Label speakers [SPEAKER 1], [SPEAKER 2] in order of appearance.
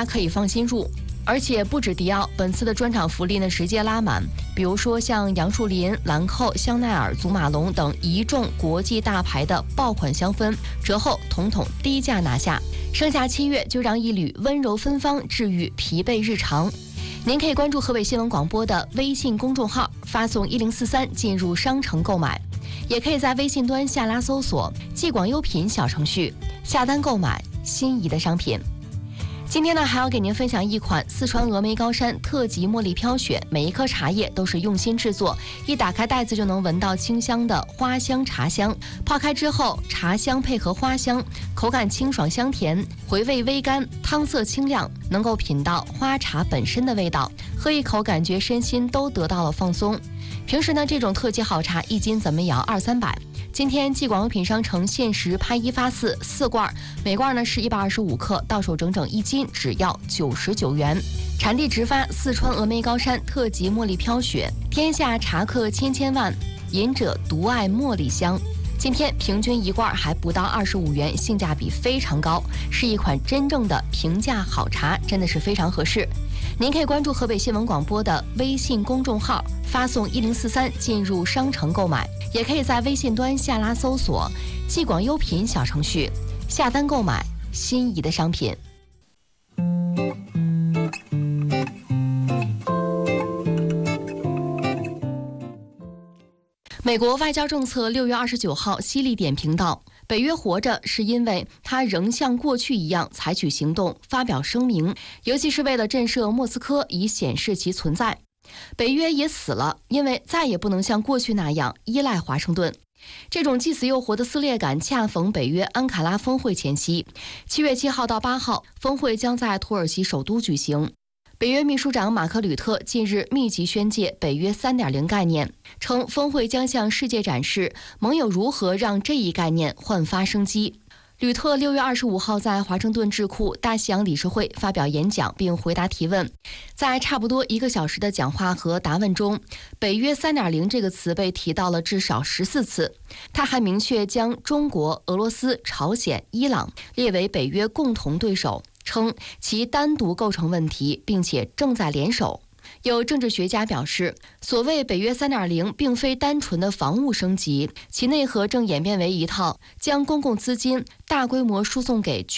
[SPEAKER 1] 家可以放心入。而且不止迪奥，本次的专场福利呢直接拉满，比如说像杨树林、兰蔻、香奈儿、祖马龙等一众国际大牌的爆款香氛，折后统统低价拿下。盛夏7月，就让一缕温柔芬芳治愈疲惫日常。您可以关注河北新闻广播的微信公众号，发送1043进入商城购买，也可以在微信端下拉搜索既广优品小程序，下单购买心仪的商品。今天呢，还要给您分享一款四川峨眉高山特级茉莉飘雪，每一颗茶叶都是用心制作，一打开袋子就能闻到清香的花香茶香。泡开之后，茶香配合花香，口感清爽香甜，回味微甘，汤色清亮，能够品到花茶本身的味道，喝一口感觉身心都得到了放松。平时呢，这种特级好茶一斤怎么也要200-300。今天既广优品商城限时拍1发4罐，每罐呢是125克，到手整整1斤，只要99元。产地直发四川峨眉高山特级茉莉飘雪，天下茶客千万，饮者独爱茉莉香。今天平均一罐还不到25元，性价比非常高，是一款真正的平价好茶，真的是非常合适。您可以关注河北新闻广播的微信公众号，发送1043进入商城购买，也可以在微信端下拉搜索既广优品小程序，下单购买心仪的商品。美国外交政策6月29号犀利点评道，北约活着是因为它仍像过去一样采取行动，发表声明，尤其是为了震慑莫斯科，以显示其存在。北约也死了，因为再也不能像过去那样依赖华盛顿。这种既死又活的撕裂感恰逢北约安卡拉峰会前夕，7月7号到8号，峰会将在土耳其首都举行。北约秘书长马克·吕特近日密集宣介北约 3.0 概念，称峰会将向世界展示盟友如何让这一概念焕发生机。吕特6月25号在华盛顿智库大西洋理事会发表演讲并回答提问，在差不多1个小时的讲话和答问中，北约 3.0 这个词被提到了至少14次。他还明确将中国、俄罗斯、朝鲜、伊朗列为北约共同对手，称其单独构成问题，并且正在联手。有政治学家表示，所谓北约 3.0 并非单纯的防务升级，其内核正演变为一套将公共资金大规模输送给